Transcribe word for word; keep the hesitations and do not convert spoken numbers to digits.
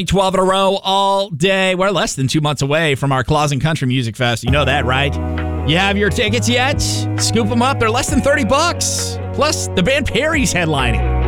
twelve in a row all day. We're less than two months away from our Claus and Country Music Fest. You know that, right? You have your tickets yet? Scoop them up. They're less than thirty bucks. Plus, the band Perry's headlining.